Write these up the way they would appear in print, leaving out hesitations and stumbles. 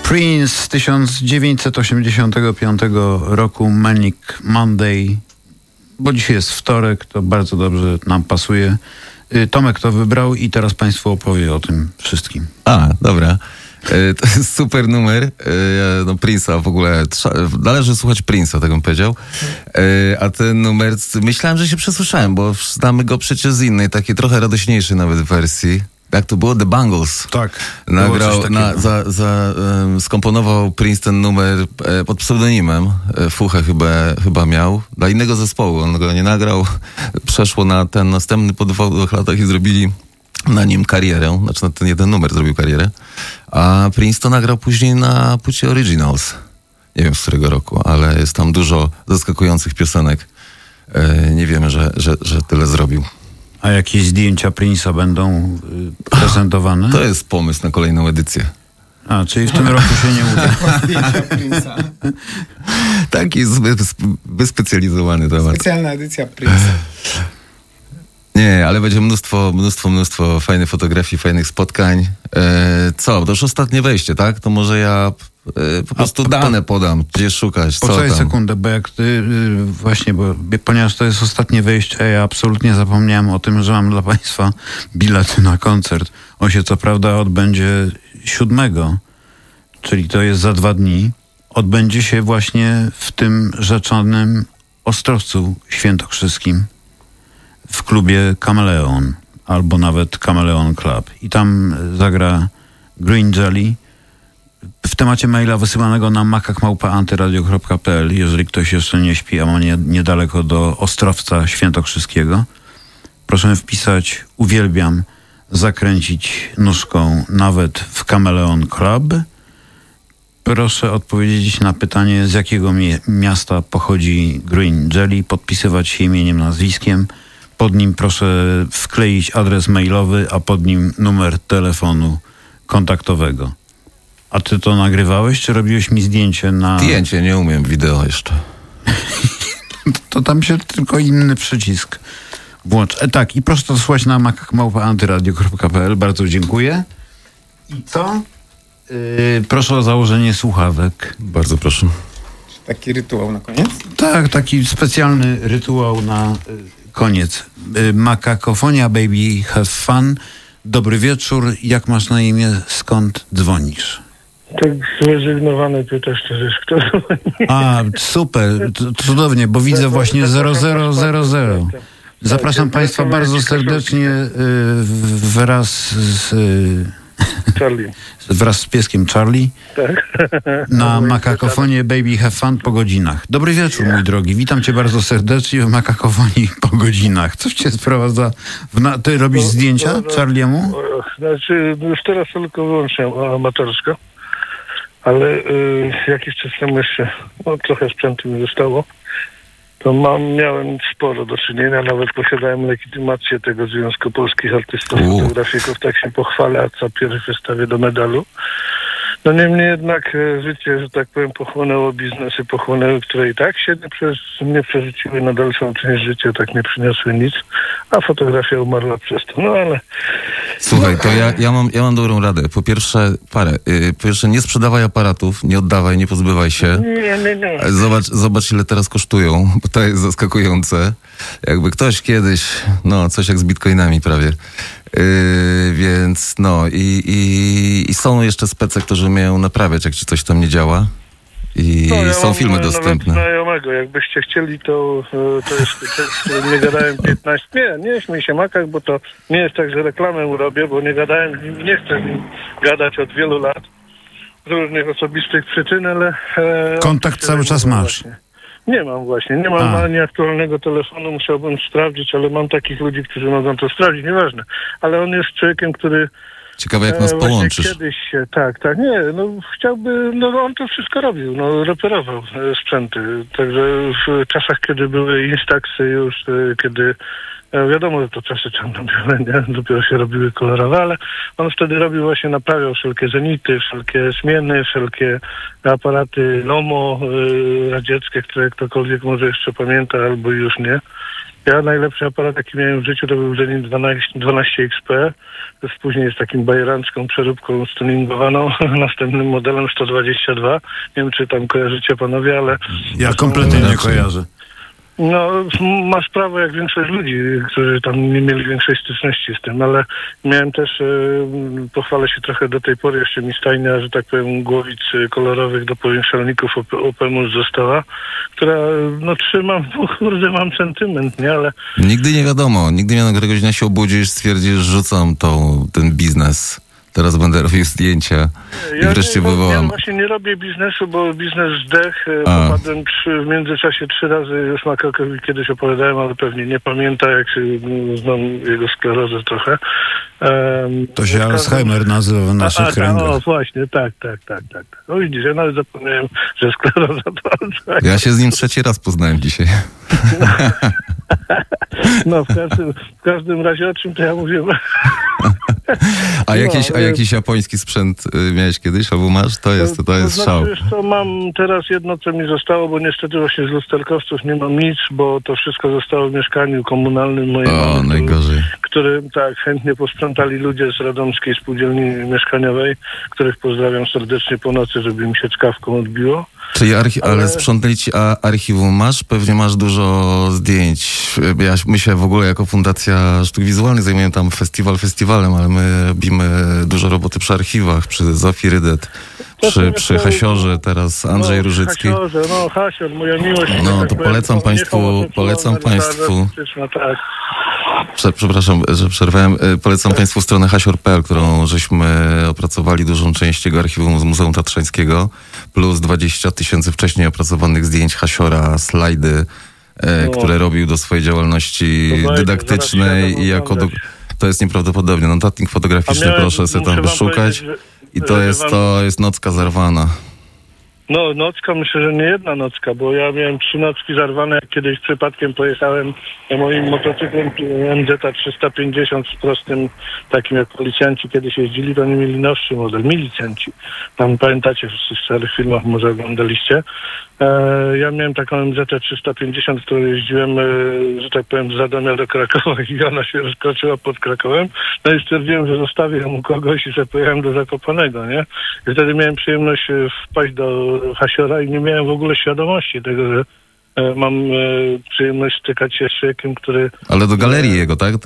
Prince z 1985 roku, Manic Monday, bo dzisiaj jest wtorek, to bardzo dobrze nam pasuje. Tomek to wybrał i teraz Państwu opowie o tym wszystkim. A, dobra. To jest super numer. No Prince'a w ogóle, należy słuchać Prince'a, tak bym powiedział. A ten numer, myślałem, że się przesłyszałem, bo znamy go przecież z innej, takiej trochę radośniejszej nawet wersji. Jak to było? The Bangles. Tak. Nagrał, skomponował Prince ten numer pod pseudonimem. Fuchę chyba miał. Dla innego zespołu. On go nie nagrał. Przeszło na ten następny po 2 latach i zrobili na nim karierę. Znaczy na ten jeden numer zrobił karierę. A Prince to nagrał później na płycie Originals. Nie wiem z którego roku, ale jest tam dużo zaskakujących piosenek. Nie wiemy, że tyle zrobił. A jakieś zdjęcia Prince'a będą prezentowane? To jest pomysł na kolejną edycję. A, czyli w tym roku się nie uda. Zdjęcia Prince'a. Taki wyspecjalizowany temat. Specjalna edycja Prince'a. Nie, ale będzie mnóstwo fajnych fotografii, fajnych spotkań. To już ostatnie wejście, tak? To może ja po prostu dane podam, gdzie szukać, co Poczekaj tam. sekundę, bo jak ty właśnie, ponieważ to jest ostatnie wejście, ja absolutnie zapomniałem o tym, że mam dla Państwa bilety na koncert. On się co prawda odbędzie 7, czyli to jest za 2 dni. Odbędzie się właśnie w tym rzeczonym Ostrowcu Świętokrzyskim w klubie Kameleon, albo nawet Kameleon Club. I tam zagra Green Jelly. W temacie maila wysyłanego na makak@antyradio.pl, jeżeli ktoś jeszcze nie śpi, a ma niedaleko do Ostrowca Świętokrzyskiego, proszę wpisać uwielbiam zakręcić nóżką nawet w Kameleon Club. Proszę odpowiedzieć na pytanie, z jakiego miasta pochodzi Green Jelly, podpisywać się imieniem, nazwiskiem. Pod nim proszę wkleić adres mailowy, a pod nim numer telefonu kontaktowego. A ty to nagrywałeś, czy robiłeś mi zdjęcie na... Zdjęcie, nie umiem, wideo jeszcze. To tam się tylko inny przycisk włącz. Tak, i proszę to słuchać na makak@antyradio.pl. Bardzo dziękuję. I co? Proszę o założenie słuchawek. Bardzo proszę. Taki rytuał na koniec? Tak, taki specjalny rytuał na koniec. Makakofonia, baby, have fun. Dobry wieczór. Jak masz na imię? Skąd dzwonisz? Tak zrezygnowany pytasz, to jest kto dzwoni. A, super. Cudownie, bo widzę właśnie 0000. Zapraszam Państwa bardzo serdecznie wraz z pieskiem Charlie na Makakofonie Baby Have Fun po godzinach. Dobry wieczór, mój drogi. Witam Cię bardzo serdecznie w Makakofonii po godzinach. Coś Cię sprowadza? Ty robisz zdjęcia Charliemu? Znaczy, już teraz tylko wyłącznie amatorsko, ale jakiś czas temu jeszcze trochę sprzętu mi zostało. To miałem sporo do czynienia, nawet posiadałem legitymację tego Związku Polskich Artystów Fotografików, tak się pochwalę, a co pierwszy wystawię do medalu. No niemniej jednak życie, że tak powiem, pochłonęło biznesy, które i tak się nie przerzuciły na dalszą część życia, tak nie przyniosły nic, a fotografia umarła przez to. No ale... Słuchaj, to ja mam dobrą radę. Po pierwsze, nie sprzedawaj aparatów, nie oddawaj, nie pozbywaj się. Nie. Zobacz ile teraz kosztują, bo to jest zaskakujące. Jakby ktoś kiedyś, coś jak z bitcoinami prawie. Więc i są jeszcze spece, którzy umieją naprawiać, jak ci coś tam nie działa. I są filmy dostępne. Nawet znajomego, jakbyście chcieli, to jest, nie gadałem 15, nie śmiej się Makak, bo to nie jest tak, że reklamę robię, bo nie gadałem, nie chcę z nim gadać od wielu lat z różnych osobistych przyczyn, ale... Kontakt cały czas masz? Właśnie. Nie mam właśnie, nie mam ani aktualnego telefonu, musiałbym sprawdzić, ale mam takich ludzi, którzy mogą to sprawdzić, nieważne. Ale on jest człowiekiem, który... Ciekawe, jak nas połączysz. Kiedyś, chciałby, on to wszystko robił, reperował sprzęty. Także w czasach, kiedy były Instaxy już, kiedy wiadomo, że to czasy czarno-białe, nie? Dopiero się robiły kolorowe, ale on wtedy robił właśnie, naprawiał wszelkie zenity, wszelkie smieny, wszelkie aparaty Lomo radzieckie, które ktokolwiek może jeszcze pamięta albo już nie. Ja najlepszy aparat, jaki miałem w życiu, to był Zenit 12 XP. Później z takim bajerancką przeróbką stuningowaną, następnym modelem 122. Nie wiem, czy tam kojarzycie panowie, ale... Ja kompletnie nie kojarzę. No, masz prawo jak większość ludzi, którzy tam nie mieli większej styczności z tym, ale miałem też, pochwalę się trochę do tej pory, jeszcze mi stajnia, że tak powiem, głowic kolorowych do powiększalników Opemus została, która, no trzymam, kurde, mam sentyment, nie, ale... Nigdy nie wiadomo, nigdy nie wiadomo, godzina się obudzisz, stwierdzisz, rzucam ten biznes. Teraz będę robił zdjęcia i wreszcie wywołam. Ja właśnie nie robię biznesu, bo biznes zdech. Popadłem w międzyczasie 3 razy, już Makakowi kiedyś opowiadałem, ale pewnie nie pamięta, jak się znam jego sklerozę trochę. To się Alzheimer nazywa w naszych kręgach. O, właśnie, tak. No widzisz, ja nawet zapomniałem, że skleroza to Alzheimer. Ja się z nim 3. raz poznałem dzisiaj. No, w każdym razie, o czym to ja mówię? A jakiś japoński sprzęt miałeś kiedyś, albo masz? To jest szał. Wiesz co, mam teraz jedno, co mi zostało, bo niestety właśnie z lusterkowców nie mam nic, bo to wszystko zostało w mieszkaniu komunalnym mojej mamy, najgorzej. Który tak chętnie posprzątali ludzie z Radomskiej Spółdzielni Mieszkaniowej, których pozdrawiam serdecznie po nocy, żeby mi się czkawką odbiło. Czyli ale sprzątali ci archiwum masz? Pewnie masz dużo zdjęć. My się w ogóle jako Fundacja Sztuk Wizualnych zajmujemy tam festiwalem, ale my robimy dużo roboty przy archiwach, przy Zofii Rydet, przy Hasiorze, teraz Andrzej Różycki. Hasior, moja miłość. No to polecam Państwu. Tak. Przepraszam, że przerwałem. Polecam Państwu stronę hasior.pl, którą żeśmy opracowali dużą część jego archiwum z Muzeum Tatrzańskiego, plus 20 000 wcześniej opracowanych zdjęć Hasiora, slajdy, które robił do swojej działalności dydaktycznej i jako... To jest nieprawdopodobne. Notatnik fotograficzny, proszę sobie tam wyszukać. I to jest nocka zarwana. No, nocka, myślę, że nie jedna nocka, bo ja miałem 3 nocki zarwane, jak kiedyś przypadkiem pojechałem moim motocyklem MZ-350 z prostym, takim jak policjanci kiedyś jeździli, to oni mieli nowszy model, milicjanci. Tam pamiętacie, w tych starych filmach może oglądaliście. Ja miałem taką MZ-350, którą jeździłem, że tak powiem, z Radomia do Krakowa i ona się rozkroczyła pod Krakowem. No i stwierdziłem, że zostawię ją u kogoś i sobie pojechałem do Zakopanego, nie? I wtedy miałem przyjemność wpaść do Hasiora i nie miałem w ogóle świadomości tego, że mam przyjemność stykać się z człowiekiem, który... Ale do galerii jego, tak?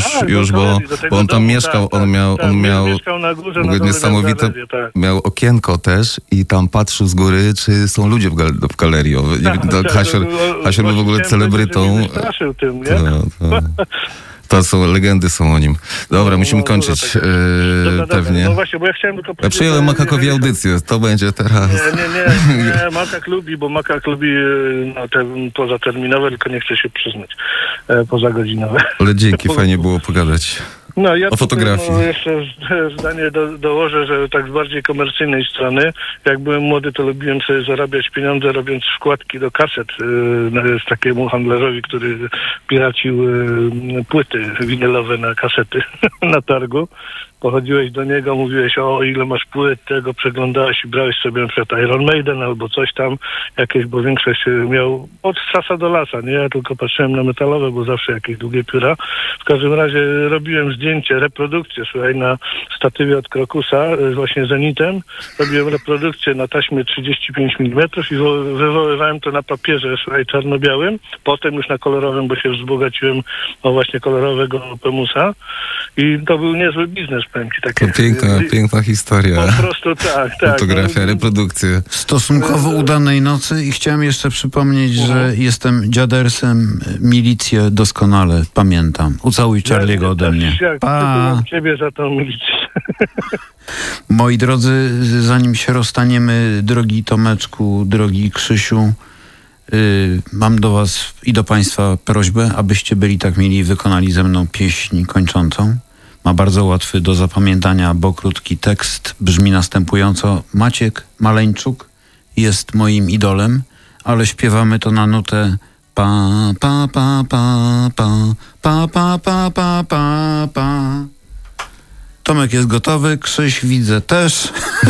Bo on tam mieszkał, on miał mieszkał na górze, niesamowite, miał okienko też i tam patrzył z góry, czy są ludzie w galerii. Hasior był w ogóle celebrytą. Tym, nie? To są legendy o nim. Dobra, musimy kończyć pewnie. No właśnie, bo ja chciałem tylko... Ja przyjąłem Makakowi audycję, to będzie teraz... Nie, Makak lubi, bo Makak lubi te pozaterminowe, tylko nie chce się przyznać pozagodzinowe. Ale dzięki, fajnie było pogadać. No, ja o fotografii. Jeszcze zdanie dołożę, że tak z bardziej komercyjnej strony, jak byłem młody, to lubiłem sobie zarabiać pieniądze, robiąc wkładki do kaset z takiemu handlarzowi, który piracił płyty winylowe na kasety na targu. Pochodziłeś do niego, mówiłeś, o ile masz płyt, tego przeglądałeś i brałeś sobie na przykład Iron Maiden albo coś tam, jakieś, bo większość miał od sasa do lasa, nie? Ja tylko patrzyłem na metalowe, bo zawsze jakieś długie pióra. W każdym razie robiłem zdjęcie, reprodukcję, słuchaj, na statywie od Krokusa, właśnie Zenitem. Robiłem reprodukcję na taśmie 35 mm i wywoływałem to na papierze, słuchaj, czarno-białym. Potem już na kolorowym, bo się wzbogaciłem o właśnie kolorowego Opemusa. I to był niezły biznes. To piękna historia. Po prostu tak. Fotografia, reprodukcje. Stosunkowo udanej nocy i chciałem jeszcze przypomnieć, że jestem dziadersem, milicję doskonale pamiętam. Ucałuj Charlie'ego ode mnie. Pa! Ciebie za tą milicję. Moi drodzy, zanim się rozstaniemy, drogi Tomeczku, drogi Krzysiu, mam do was i do państwa prośbę, abyście byli tak mieli i wykonali ze mną pieśń kończącą. Ma bardzo łatwy do zapamiętania, bo krótki tekst brzmi następująco. Maciek Maleńczuk jest moim idolem, ale śpiewamy to na nutę pa pa pa pa pa pa pa pa pa pa pa. Tomek jest gotowy, Krzyś widzę też.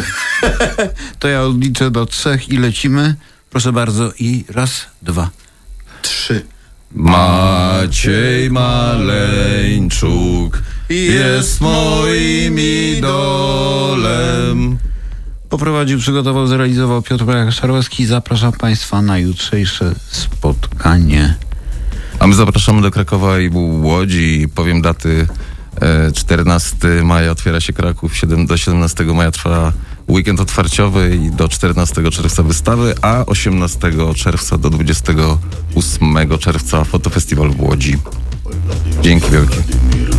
To ja odliczę do 3 i lecimy. Proszę bardzo i 1, 2, 3. Maciej Maleńczuk jest moim idolem. Poprowadził, przygotował, zrealizował Piotr Szarłowski. Zapraszam Państwa na jutrzejsze spotkanie. A my zapraszamy do Krakowa i Łodzi. Powiem daty. 14 maja otwiera się Kraków, do 17 maja trwa weekend otwarciowy i do 14 czerwca wystawy, a 18 czerwca do 28 czerwca fotofestiwal w Łodzi. Dzięki wielkie.